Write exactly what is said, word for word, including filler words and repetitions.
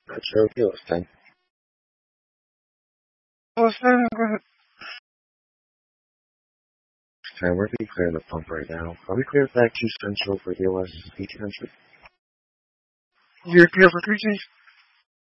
That's okay, let's time. Well, starting with Time, we're be clear the pump right now. Are we clear back to Central for E O S eighteen hundred? you're clear for greetings.